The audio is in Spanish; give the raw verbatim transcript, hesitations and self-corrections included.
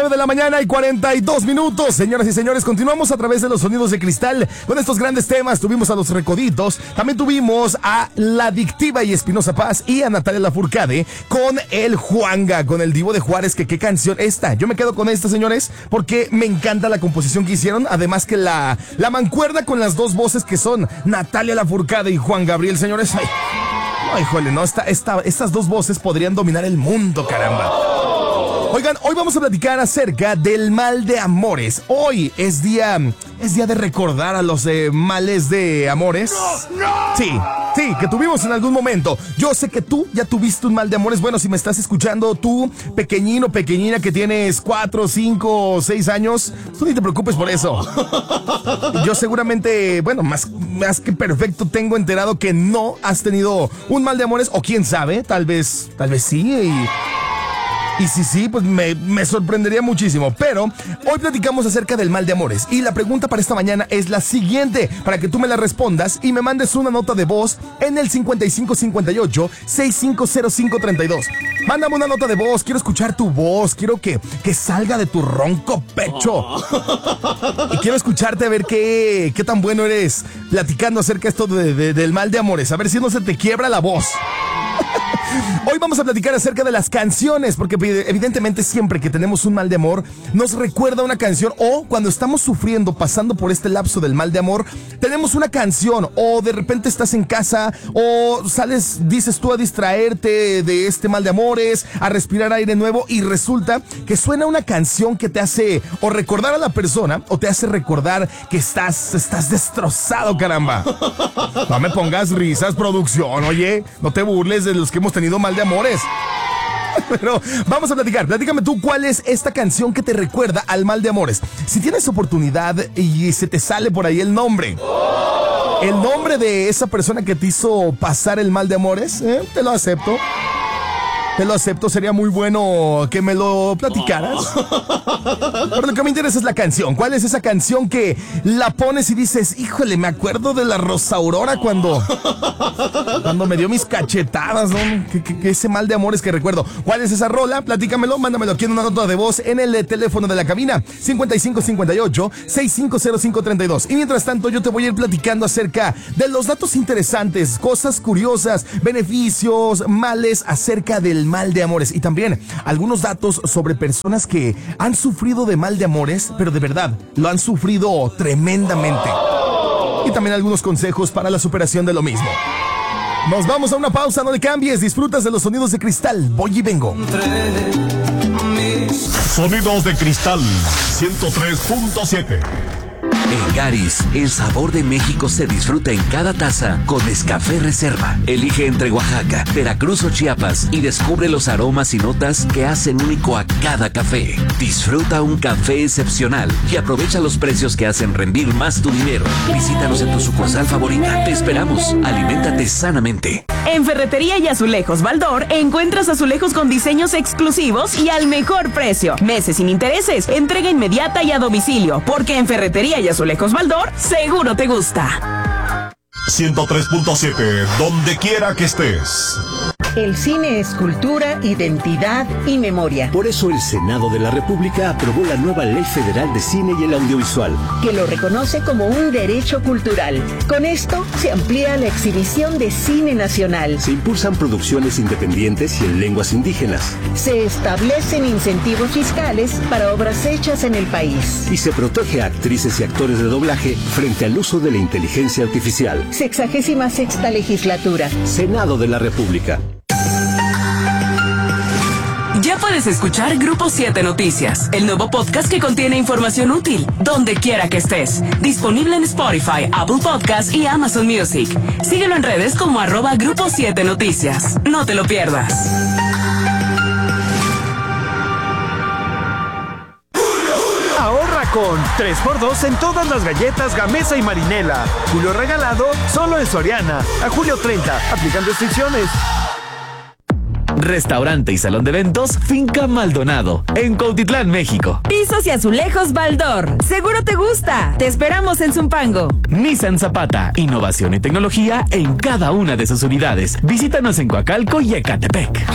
de la mañana y cuarenta y dos minutos. Señoras y señores, continuamos a través de los sonidos de cristal con estos grandes temas. Tuvimos a los Recoditos, también tuvimos a la Adictiva y Espinosa Paz y a Natalia Lafourcade con el Juanga, con el Divo de Juárez. Que qué canción esta. Yo me quedo con esta, señores, porque me encanta la composición que hicieron. Además que la, la mancuerna con las dos voces que son Natalia Lafourcade y Juan Gabriel, señores. Ay, no, híjole, no, esta, esta, estas dos voces podrían dominar el mundo, caramba. Oigan, hoy vamos a platicar acerca del mal de amores. Hoy es día, es día de recordar a los eh, males de amores. ¡No, no! Sí, sí, que tuvimos en algún momento. Yo sé que tú ya tuviste un mal de amores. Bueno, si me estás escuchando, tú, pequeñino, pequeñina, que tienes cuatro, cinco, seis años, tú ni te preocupes por eso. Yo seguramente, bueno, más, más que perfecto, tengo enterado que no has tenido un mal de amores. O quién sabe, tal vez, tal vez sí. Y... Y si sí, pues me, me sorprendería muchísimo. Pero hoy platicamos acerca del mal de amores. Y la pregunta para esta mañana es la siguiente, para que tú me la respondas y me mandes una nota de voz en el cincuenta y cinco cincuenta y ocho, sesenta y cinco cero cinco treinta y dos. Mándame una nota de voz, quiero escuchar tu voz, quiero que, que salga de tu ronco pecho. Y quiero escucharte a ver qué, qué tan bueno eres platicando acerca de esto de, de, del mal de amores. A ver si no se te quiebra la voz. Hoy vamos a platicar acerca de las canciones, porque evidentemente siempre que tenemos un mal de amor nos recuerda una canción, o cuando estamos sufriendo, pasando por este lapso del mal de amor, tenemos una canción, o de repente estás en casa, o sales, dices tú, a distraerte de este mal de amores, a respirar aire nuevo, y resulta que suena una canción que te hace o recordar a la persona, o te hace recordar que estás, estás destrozado, caramba. No me pongas risas, producción, oye, no te burles de los que hemos tenido mal de amores. Pero vamos a platicar. Platícame tú cuál es esta canción que te recuerda al mal de amores. Si tienes oportunidad y se te sale por ahí el nombre, el nombre de esa persona que te hizo pasar el mal de amores, ¿eh? Te lo acepto. Te lo acepto, sería muy bueno que me lo platicaras. Pero lo que me interesa es la canción. ¿Cuál es esa canción que la pones y dices, híjole, me acuerdo de la Rosa Aurora cuando cuando me dio mis cachetadas, ¿no? Que, que, que ese mal de amores que recuerdo. ¿Cuál es esa rola? Platícamelo, mándamelo aquí en una nota de voz en el teléfono de la cabina cincuenta y cinco cincuenta y ocho, sesenta y cinco cero cinco treinta y dos. Y mientras tanto yo te voy a ir platicando acerca de los datos interesantes, cosas curiosas, beneficios, males acerca del mal de amores, y también algunos datos sobre personas que han sufrido de mal de amores, pero de verdad lo han sufrido tremendamente, y también algunos consejos para la superación de lo mismo. Nos vamos a una pausa, no le cambies, disfrutas de los sonidos de cristal. Voy y vengo. Sonidos de cristal ciento tres punto siete. En Garis, el sabor de México se disfruta en cada taza con Nescafé Reserva. Elige entre Oaxaca, Veracruz o Chiapas y descubre los aromas y notas que hacen único a cada café. Disfruta un café excepcional y aprovecha los precios que hacen rendir más tu dinero. Visítanos en tu sucursal favorita. Te esperamos. Aliméntate sanamente. En Ferretería y Azulejos Baldor encuentras azulejos con diseños exclusivos y al mejor precio. Meses sin intereses, entrega inmediata y a domicilio, porque en Ferretería y Azulejos Baldor seguro te gusta. ciento tres punto siete, donde quiera que estés. El cine es cultura, identidad y memoria. Por eso el Senado de la República aprobó la nueva Ley Federal de Cine y el Audiovisual, que lo reconoce como un derecho cultural. Con esto se amplía la exhibición de cine nacional. Se impulsan producciones independientes y en lenguas indígenas. Se establecen incentivos fiscales para obras hechas en el país. Y se protege a actrices y actores de doblaje frente al uso de la inteligencia artificial. Sexagésima sexta legislatura. Senado de la República. Ya puedes escuchar Grupo siete Noticias, el nuevo podcast que contiene información útil, donde quiera que estés. Disponible en Spotify, Apple Podcasts y Amazon Music. Síguelo en redes como arroba Grupo siete Noticias. No te lo pierdas. Ahorra con tres por dos en todas las galletas Gamesa y Marinela. Julio regalado solo en Soriana. A julio treinta, aplicando restricciones. Restaurante y salón de eventos Finca Maldonado, en Cuautitlán, México. Pisos y azulejos Baldor. Seguro te gusta. Te esperamos en Zumpango. Nissan Zapata, innovación y tecnología en cada una de sus unidades. Visítanos en Coacalco y Ecatepec.